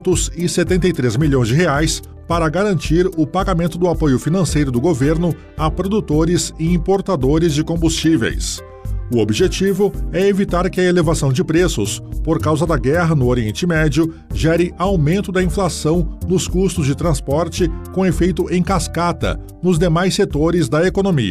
e 73 milhões de reais para garantir o pagamento do apoio financeiro do governo a produtores e importadores de combustíveis. O objetivo é evitar que a elevação de preços, por causa da guerra no Oriente Médio, gere aumento da inflação nos custos de transporte com efeito em cascata nos demais setores da economia.